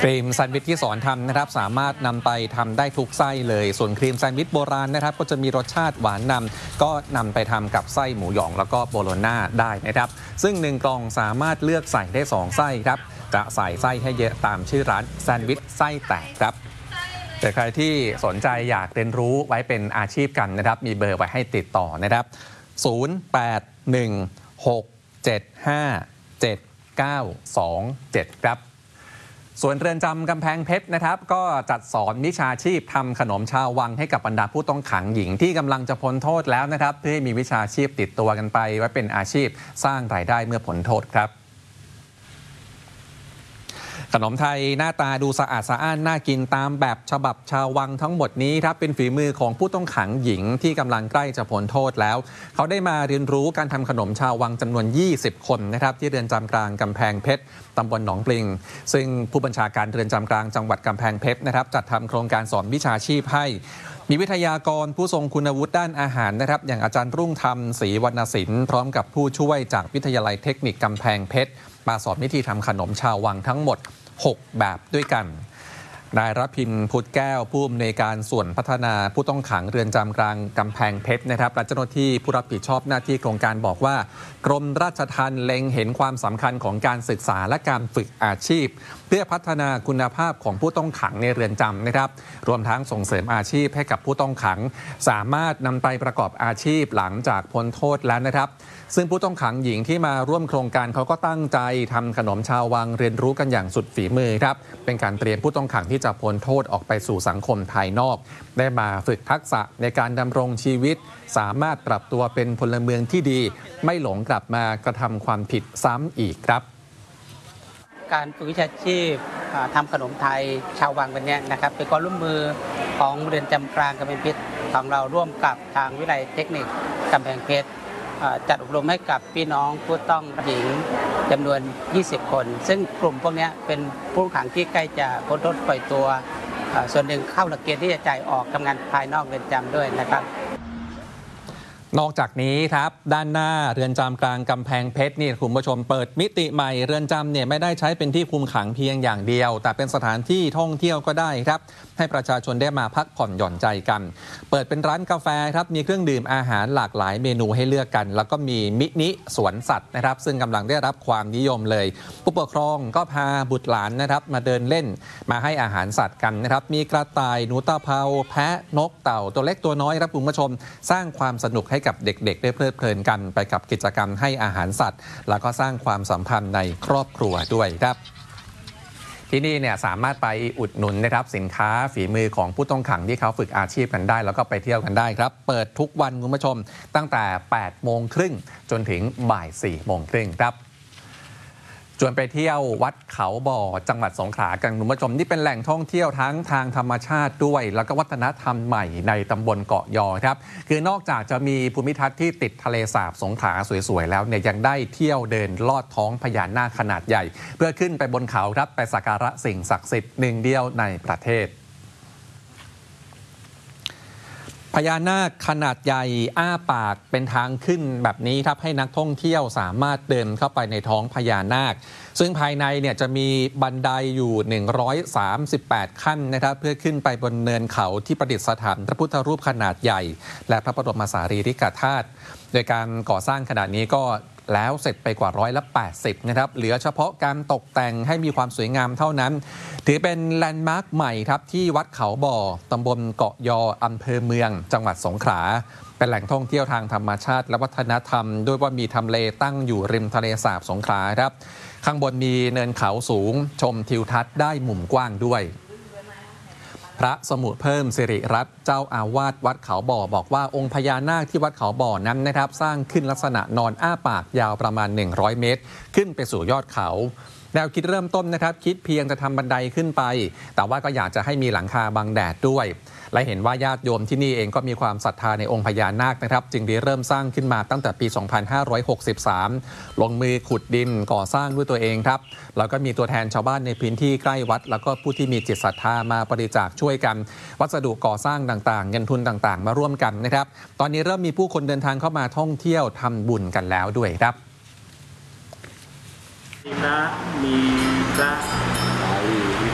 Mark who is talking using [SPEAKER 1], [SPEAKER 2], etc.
[SPEAKER 1] ครีมแซนด์วิชที่สอนทำนะครับสามารถนำไปทำได้ทุกไส้เลยส่วนครีมแซนด์วิชโบราณนะครับก็จะมีรสชาติหวานนำก็นำไปทำกับไส้หมูหยองแล้วก็โบโลน่าได้นะครับซึ่ง1กล่องสามารถเลือกใส่ได้2ไส้ครับจะใส่ไส้ให้เยอะตามชื่อร้านแซนด์วิชไส้แตกครับแต่ใครที่สนใจอยากเรียนรู้ไว้เป็นอาชีพกันนะครับมีเบอร์ไว้ให้ติดต่อนะครับ0816757927ครับส่วนเรือนจำกำแพงเพชรนะครับก็จัดสอนวิชาชีพทำขนมชาววังให้กับบรรดาผู้ต้องขังหญิงที่กำลังจะพ้นโทษแล้วนะครับเพื่อให้มีวิชาชีพติดตัวกันไปไว้เป็นอาชีพสร้างรายได้เมื่อพ้นโทษครับขนมไทยหน้าตาดูสะอาดสะอ้านน่ากินตามแบบฉบับชาววังทั้งหมดนี้ครับเป็นฝีมือของผู้ต้องขังหญิงที่กำลังใกล้จะพ้นโทษแล้วเขาได้มาเรียนรู้การทำขนมชาววังจำนวน20คนนะครับที่เรือนจำกลางกำแพงเพชรตำบลหนองปลิงซึ่งผู้บัญชาการเรือนจำกลางจังหวัดกำแพงเพชรนะครับจัดทำโครงการสอนวิชาชีพให้มีวิทยากรผู้ทรงคุณวุฒิด้านอาหารนะครับอย่างอาจารย์รุ่งธรรมศรีวรรณศิลป์พร้อมกับผู้ช่วยจากวิทยาลัยเทคนิคกำแพงเพชรมาสอนวิธีทำขนมชาววังทั้งหมด6 แบบด้วยกันนายรพินพุทธแก้วผู้อำนวยการส่วนพัฒนาผู้ต้องขังเรือนจำกลางกำแพงเพชรนะครับและเจ้าหน้าที่ผู้รับผิดชอบหน้าที่โครงการบอกว่ากรมราชทัณฑ์เล็งเห็นความสำคัญของการศึกษาและการฝึกอาชีพเพื่อพัฒนาคุณภาพของผู้ต้องขังในเรือนจำนะครับรวมทั้งส่งเสริมอาชีพให้กับผู้ต้องขังสามารถนำไปประกอบอาชีพหลังจากพ้นโทษแล้วนะครับซึ่งผู้ต้องขังหญิงที่มาร่วมโครงการเขาก็ตั้งใจทำขนมชาววังเรียนรู้กันอย่างสุดฝีมือครับเป็นการเตรียมผู้ต้องขังที่จะพ้นโทษออกไปสู่สังคมภายนอกได้มาฝึกทักษะในการดำรงชีวิตสามารถปรับตัวเป็นพลเมืองที่ดีไม่หลงกลับมากระทำความผิดซ้ำอีกครับ
[SPEAKER 2] การฝึกวิชาชีพทำขนมไทยชาววังเป็นนี้นะครับเป็นความร่วมมือของเรือนจำกลางกำแพงเพชรของเราร่วมกับทางวิทยาลัยเทคนิคกำแพงเพชรจัดอบรมให้กับพี่น้องผู้ต้องหญิงจำนวน20คนซึ่งกลุ่มพวกนี้เป็นผู้ขังที่ใกล้จะพ้นโทษปล่อยตัวส่วนหนึ่งเข้าหลักเกณฑ์ที่จะจ่ายออกทำงานภายนอกเรือนจำด้วยนะครับ
[SPEAKER 1] นอกจากนี้ครับด้านหน้าเรือนจำกลางกำแพงเพชรนี่คุณผู้ชมเปิดมิติใหม่เรือนจำเนี่ยไม่ได้ใช้เป็นที่คุมขังเพียงอย่างเดียวแต่เป็นสถานที่ท่องเที่ยวก็ได้ครับให้ประชาชนได้มาพักผ่อนหย่อนใจกันเปิดเป็นร้านกาแฟครับมีเครื่องดื่มอาหารหลากหลายเมนูให้เลือกกันแล้วก็มีมินิสวนสัตว์นะครับซึ่งกำลังได้รับความนิยมเลยผู้ปกครองก็พาบุตรหลานนะครับมาเดินเล่นมาให้อาหารสัตว์กันนะครับมีกระต่ายหนูตาเภาแพะนกเต่าตัวเล็กตัวน้อยครับคุณผู้ชมสร้างความสนุกให้กับเด็กๆได้เพลิดเพลินกันไปกับกิจกรรมให้อาหารสัตว์แล้วก็สร้างความสัมพันธ์ในครอบครัวด้วยครับที่นี่เนี่ยสามารถไปอุดหนุนนะครับสินค้าฝีมือของผู้ต้องขังที่เขาฝึกอาชีพกันได้แล้วก็ไปเที่ยวกันได้ครับเปิดทุกวันคุณผู้ชมตั้งแต่ 8:30 จนถึงบ่าย 4:30 ครับชวนไปเที่ยววัดเขาบ่อจังหวัดสงขลากันคุณผู้ชมนี่เป็นแหล่งท่องเที่ยวทั้งทางธรรมชาติด้วยแล้วก็วัฒนธรรมใหม่ในตำบลเกาะยอครับคือนอกจากจะมีภูมิทัศน์ที่ติดทะเลสาบสงขลาสวยๆแล้วเนี่ยยังได้เที่ยวเดินลอดท้องพญานาคขนาดใหญ่เพื่อขึ้นไปบนเขาครับไปสักการะสิ่งศักดิ์สิทธิ์หนึ่งเดียวในประเทศพญานาคขนาดใหญ่อ้าปากเป็นทางขึ้นแบบนี้ครับให้นักท่องเที่ยวสามารถเดินเข้าไปในท้องพญานาคซึ่งภายในเนี่ยจะมีบันไดอยู่138ขั้นนะครับเพื่อขึ้นไปบนเนินเขาที่ประดิษฐานพระพุทธรูปขนาดใหญ่และพระบรมสารีริกธาตุโดยการก่อสร้างขนาดนี้ก็แล้วเสร็จไปกว่า80%นะครับเหลือเฉพาะการตกแต่งให้มีความสวยงามเท่านั้นถือเป็นแลนด์มาร์คใหม่ครับที่วัดเขาบ่อตำบลเกาะยออำเภอเมืองจังหวัดสงขลาเป็นแหล่งท่องเที่ยวทางธรรมชาติและวัฒนธรรมด้วยว่ามีทำเลตั้งอยู่ริมทะเลสาบสงขลาครับข้างบนมีเนินเขาสูงชมทิวทัศน์ได้มุมกว้างด้วยพระสมุเพิ่มสิริรัตน์เจ้าอาวาสวัดเขาบ่อบอกว่าองค์พญานาคที่วัดเขาบ่อนั้นนะครับสร้างขึ้นลักษณะนอนอ้าปากยาวประมาณ100เมตรขึ้นไปสู่ยอดเขาแนวคิดเริ่มต้นนะครับคิดเพียงจะทำบันไดขึ้นไปแต่ว่าก็อยากจะให้มีหลังคาบังแดดด้วยและเห็นว่าญาติโยมที่นี่เองก็มีความศรัทธาในองค์พญานาคนะครับจึงได้เริ่มสร้างขึ้นมาตั้งแต่ปี 2563 ลงมือขุดดินก่อสร้างด้วยตัวเองครับแล้วก็มีตัวแทนชาวบ้านในพื้นที่ใกล้วัดแล้วก็ผู้ที่มีจิตศรัทธามาบริจาคช่วยกันวัสดุก่อสร้างต่างๆเงินทุนต่างๆมาร่วมกันนะครับตอนนี้เริ่มมีผู้คนเดินทางเข้ามาท่องเที่ยวทำบุญกันแล้วด้วยครับ
[SPEAKER 3] มีพระ